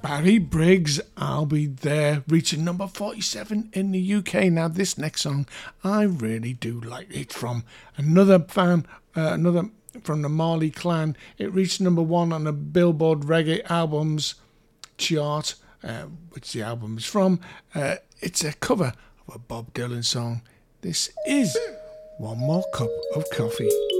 Barry Briggs, I'll Be There, reaching number 47 in the UK. Now, this next song, I really do like. It's from another fan, another from the Marley Clan. It reached number 1 on the Billboard Reggae Albums chart, which the album is from. It's a cover of a Bob Dylan song. This is One More Cup of Coffee.